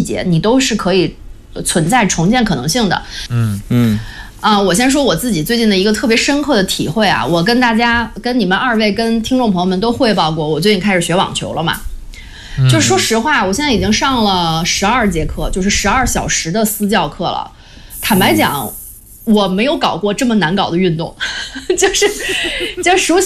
节，你都是可以存在重建可能性的。我先说我自己最近的一个特别深刻的体会啊，我跟你们2位跟听众朋友们都汇报过，我最近开始学网球了嘛。就是说实话，我现在已经上了12节课，就是12小时的私教课了。坦白讲，我没有搞过这么难搞的运动，就是熟悉